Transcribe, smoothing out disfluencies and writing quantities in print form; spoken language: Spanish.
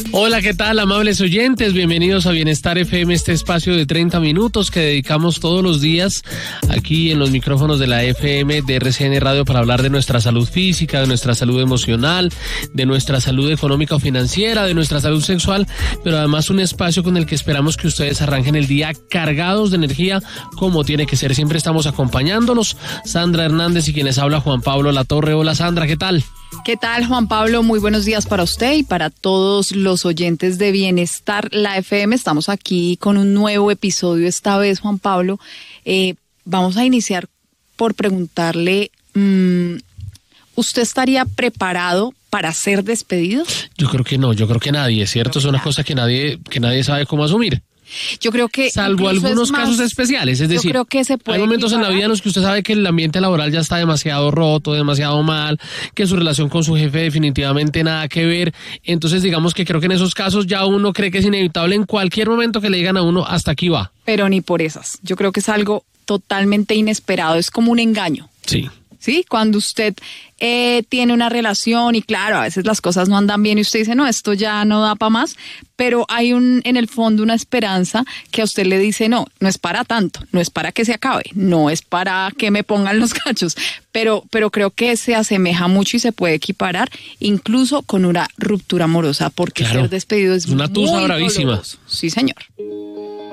Hola, ¿qué tal, amables oyentes? Bienvenidos a Bienestar FM, este espacio de 30 minutos que dedicamos todos los días aquí en los micrófonos de la FM de RCN Radio para hablar de nuestra salud física, de nuestra salud emocional, de nuestra salud económica o financiera, de nuestra salud sexual, pero además un espacio con el que esperamos que ustedes arranquen el día cargados de energía como tiene que ser. Siempre estamos acompañándolos, Sandra Hernández y quienes habla Juan Pablo Latorre. Hola, Sandra, ¿qué tal? ¿Qué tal, Juan Pablo? Muy buenos días para usted y para todos los oyentes de Bienestar, la FM. Estamos aquí con un nuevo episodio esta vez, Juan Pablo. Vamos a iniciar por preguntarle, ¿usted estaría preparado para ser despedido? Yo creo que no, yo creo que nadie, ¿cierto? Es una cosa que nadie sabe cómo asumir. Yo creo que salvo algunos casos especiales, es decir, creo que se puede hay momentos en la vida en los que usted sabe que el ambiente laboral ya está demasiado roto, demasiado mal, que su relación con su jefe definitivamente nada que ver, entonces digamos que creo que en esos casos ya uno cree que es inevitable en cualquier momento que le digan a uno hasta aquí va. Pero ni por esas, yo creo que es algo totalmente inesperado, es como un engaño. Sí. ¿Sí? Cuando usted tiene una relación y claro, a veces las cosas no andan bien y usted dice, no, esto ya no da para más, pero hay en el fondo una esperanza que a usted le dice, no es para tanto, no es para que se acabe, no es para que me pongan los cachos, pero creo que se asemeja mucho y se puede equiparar incluso con una ruptura amorosa, porque claro, ser despedido es una tusa bravísima. doloroso. Sí, señor.